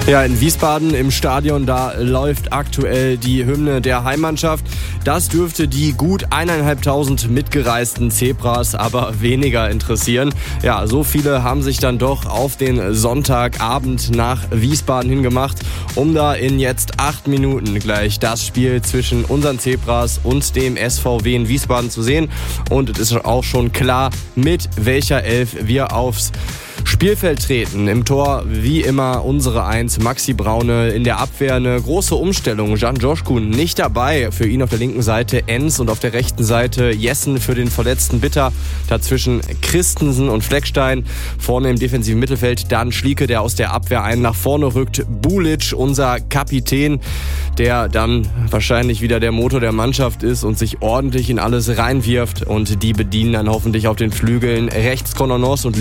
Ja, in Wiesbaden im Stadion, da läuft aktuell die Hymne der Heimmannschaft. Das dürfte die gut 1.500 mitgereisten Zebras aber weniger interessieren. Ja, so viele haben sich dann doch auf den Sonntagabend nach Wiesbaden hingemacht, um da in jetzt 8 Minuten gleich das Spiel zwischen unseren Zebras und dem SVW in Wiesbaden zu sehen. Und es ist auch schon klar, mit welcher Elf wir aufs Spielfeld treten. Im Tor wie immer unsere Eins, Maxi Braune. In der Abwehr eine große Umstellung. Jan Joschkun nicht dabei. Für ihn auf der linken Seite Enz und auf der rechten Seite Jessen für den verletzten Bitter. Dazwischen Christensen und Fleckstein. Vorne im defensiven Mittelfeld dann Schlieke, der aus der Abwehr einen nach vorne rückt. Bulic, unser Kapitän, der dann wahrscheinlich wieder der Motor der Mannschaft ist und sich ordentlich in alles reinwirft. Und die bedienen dann hoffentlich auf den Flügeln rechts Connor Noss und